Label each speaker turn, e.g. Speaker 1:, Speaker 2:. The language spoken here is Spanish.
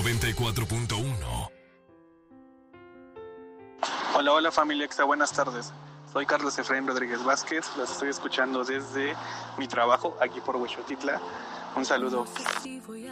Speaker 1: 94.1.
Speaker 2: Hola familia Exa, buenas tardes. Soy Carlos Efraín Rodríguez Vázquez, los estoy escuchando desde mi trabajo aquí por Huexotitla. Un saludo.